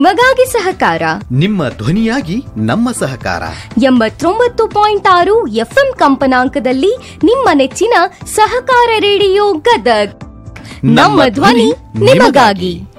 ನಿಮಗಾಗಿ ಸಹಕಾರ ನಿಮ್ಮ ಧ್ವನಿಯಾಗಿ ನಮ್ಮ ಸಹಕಾರ 89.6 ಎಫ್ಎಂ ಕಂಪನಾಂಕದಲ್ಲಿ ನಿಮ್ಮ ನೆಚ್ಚಿನ ಸಹಕಾರ ರೇಡಿಯೋ ಗದಗ್ ನಮ್ಮ ಧ್ವನಿ ನಿಮಗಾಗಿ.